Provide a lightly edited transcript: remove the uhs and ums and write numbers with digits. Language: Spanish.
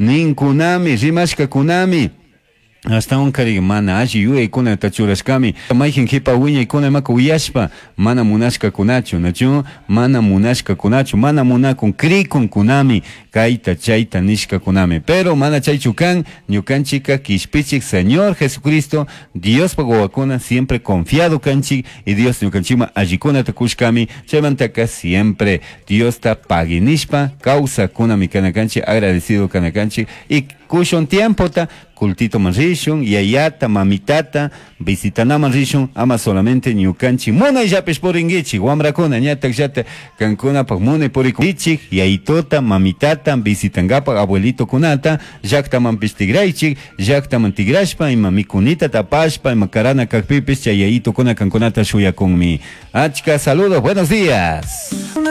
ninkunami rimashkakunami hasta un kari mana alli yuyaykuna tachurashkami mayjin hipa wiñaykuna maka uyashpa mana munashka kunachu nachu mana munashka kunachu mana munakun krikun kunami kayta chayta nishka kunami pero mana chaychu kan ñukanchika kishpichik Señor Jesucristo Dios pagowakuna siempre confiado kanchik y Dios ñukanchima allikunata kushkami chaymantaka siempre Dios ta paginishpa causa kunami kanakanchik agradecido kanakanchik y kushon tiempo ta cultito manrishun, yayata, mamitata, visitanaman rishun, ama solamente ñukanchi, muna yapes poringichi, wamrakuna, ñatak yata, kankuna pak muna porikungichik, yayitota, mamitata, visitangapa, abuelito kunata, llaktaman pistigraychik, llaktaman tigrashpa, ima mikunita tapashpa, ima karana kakpipis, yayito kuna kankunata shuyakunmi. Achka, saludos, buenos días.